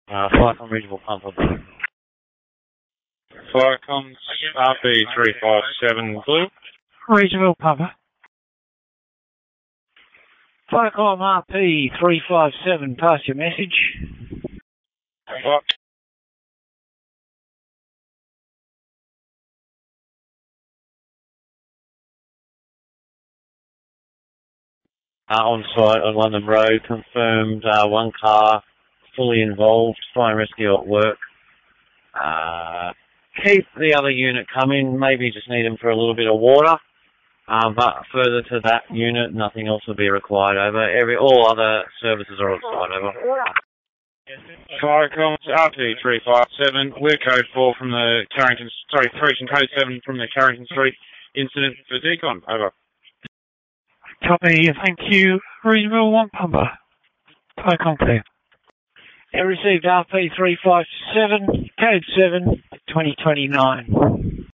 Firecom Regional Pump. Firecom's RP357 Blue. Regional Pumper. Firecom RP357, pass your message. What? On site on London Road, confirmed one car fully involved, fire and rescue at work. Keep the other unit coming, maybe just need them for a little bit of water. But further to that unit, nothing else will be required over. All other services are on site over. Firecom's RP357, we're code 4 from the Carrington, correction, code 7 from the Carrington Street incident for Decon, over. Copy, thank you. Regional 1 Pumper. Firecom clear. Received RP357, code 7, 2029.